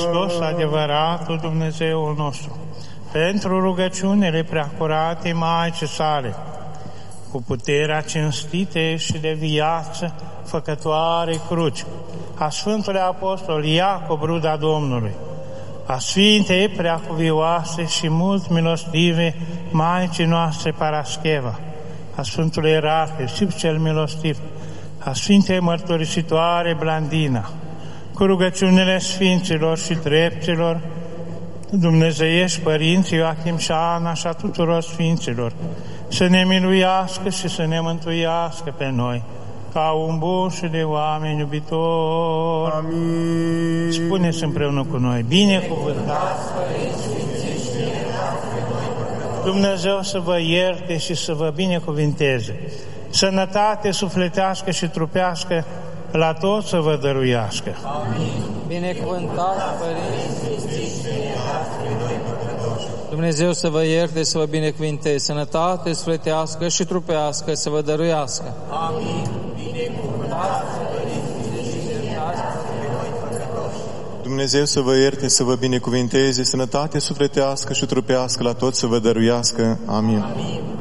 Hristos, adevăratul Dumnezeul nostru, pentru rugăciunile preacurate Maicii sale, cu puterea cinstite și de viață făcătoare cruci, a Sfântului Apostol Iacob, ruda Domnului, a Sfintei Preacuvioase și mult milostive Maicii noastre Parascheva, a Sfântului Ierarhie și cel milostiv, a Sfintei Mărturisitoare Blandina, cu rugăciunile Sfinților și Trepților, dumnezeiești Părinții Ioachim și Ana și a tuturor Sfinților, să ne miluiască și să ne mântuiască pe noi, ca un bun și de oameni iubitori. Amin. Spuneți împreună cu noi, binecuvântați Dumnezeu să vă ierte și să vă binecuvinteze, sănătate sufletească și trupească la tot să vă dăruiască. Amin. Binecuvântați Părinții, Dumnezeu să vă ierte, să vă binecuvinteze, sănătate sufletească și trupească să vă dăruiască. Amin. Binecuvântați Dumnezeu să vă ierte, să vă binecuvinteze, sănătate sufletească și trupească la tot să vă dăruiască. Amin. Amin.